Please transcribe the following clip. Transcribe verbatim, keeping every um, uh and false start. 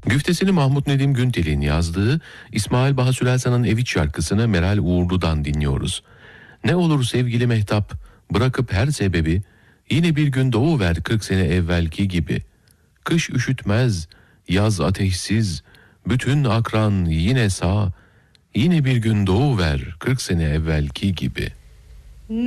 Güftesini Mahmut Nedim Güntel'in yazdığı İsmail Baha Süleyman'ın Ev İç şarkısını Meral Uğurlu'dan dinliyoruz. Ne olur sevgili Mehtap, bırakıp her sebebi, yine bir gün doğuver kırk sene evvelki gibi. Kış üşütmez, yaz ateşsiz, bütün akran yine sağ, yine bir gün doğuver kırk sene evvelki gibi.